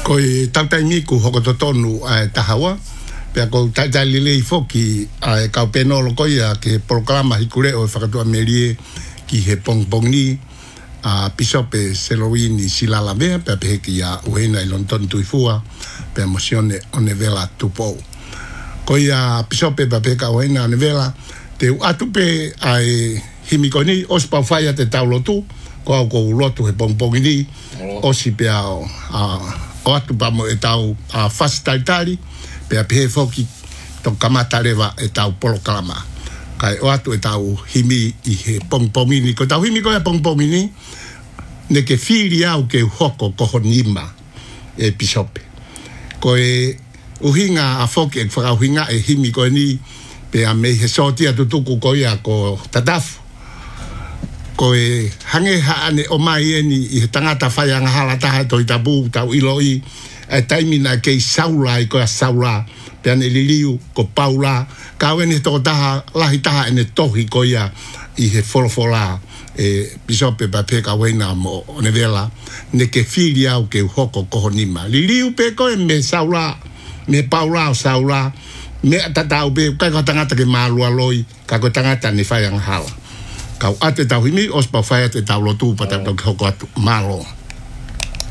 Koi tautai miku hoko to tonu tahawa. Pea ko taitai lilei foki kau penolo koia ke programa hikure o whakatua merie ki he pongpongi pisope Selowini silala mea pea peheki a uena ilon ton tuifua pea mosione one vela tupou. Koia pisope pea peheka uena one vela te atupe ai himikoni ospau whaia te taulotu ko au ko ulotu he pongpongi ni osi pea o atu pamo e tau fast taitari pea pehe foki to kamata rewa e tau polokalama kai o atu e tau himi i he pongpongini ko tau himi ko e pongpongini ne ke whiri au ke hoko koho nima e pisope ko e uhinga a foki e whakauhinga e himi ko ni pea me he sotia tutuku ko ia ko tatafu ko e hange haane o mai eni i he tangata whaianga halataha to i tabu tau iloi e taimina kei saula i koa saula pea ne liliu ko paula kaweni toko taha lahi taha ene tohi ko ia i he folofola e pisope pa peka wena mo one vela ne ke whiri au ke hoko koho nima liliu pe koe me saula me paula o saula me tatau pe kako tangata ke malua loi kako tangata ne whaianga hala kau ate tau himi ospa whai ate tau lotu pa tau hoko atu malo